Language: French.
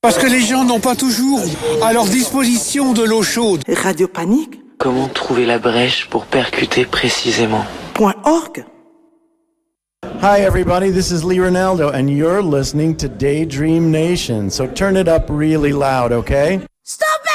Parce que les gens n'ont pas toujours à leur disposition de l'eau chaude. Radio Panique. Comment trouver la brèche pour percuter précisément? .org. Hi everybody, this is Lee Ronaldo and you're listening to Daydream Nation. So turn it up really loud, okay? Stop it!